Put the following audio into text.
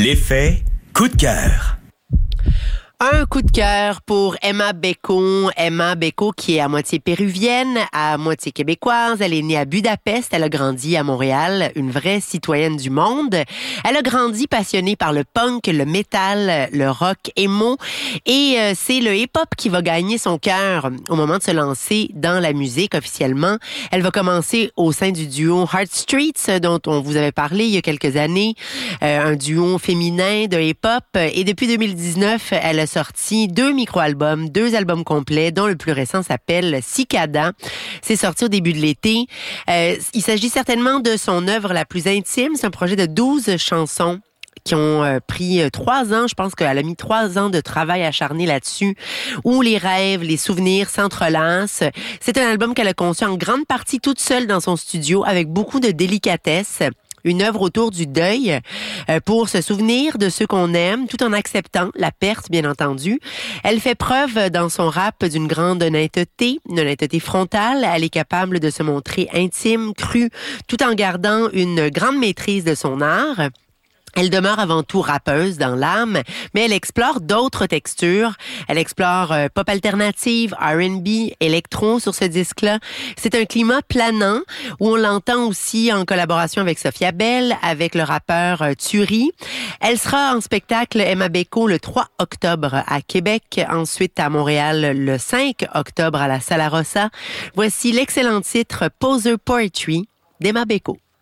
L'effet coup de cœur. Un coup de cœur pour Emma Beko. Emma Beko qui est à moitié péruvienne, à moitié québécoise. Elle est née à Budapest. Elle a grandi à Montréal. Une vraie citoyenne du monde. Elle a grandi passionnée par le punk, le métal, le rock emo. Et c'est le hip-hop qui va gagner son cœur au moment de se lancer dans la musique officiellement. Elle va commencer au sein du duo Heart Streets dont on vous avait parlé il y a quelques années. Un duo féminin de hip-hop. Et depuis 2019, elle a sorti 2 micro-albums, 2 albums complets, dont le plus récent s'appelle Cicada. C'est sorti au début de l'été. Il s'agit certainement de son œuvre la plus intime. C'est un projet de 12 chansons qui ont pris 3 ans. Je pense qu'elle a mis 3 ans de travail acharné là-dessus, où les rêves, les souvenirs s'entrelacent. C'est un album qu'elle a conçu en grande partie toute seule dans son studio, avec beaucoup de délicatesse. Une œuvre autour du deuil pour se souvenir de ceux qu'on aime tout en acceptant la perte, bien entendu. Elle fait preuve dans son rap d'une grande honnêteté, une honnêteté frontale. Elle est capable de se montrer intime, crue, tout en gardant une grande maîtrise de son art. Elle demeure avant tout rappeuse dans l'âme, mais elle explore d'autres textures. Elle explore pop alternative, R&B, électro sur ce disque-là. C'est un climat planant où on l'entend aussi en collaboration avec Sophia Bell, avec le rappeur Turi. Elle sera en spectacle Emma Beko le 3 octobre à Québec, ensuite à Montréal le 5 octobre à la Sala Rossa. Voici l'excellent titre Poser Poetry d'Emma Beko.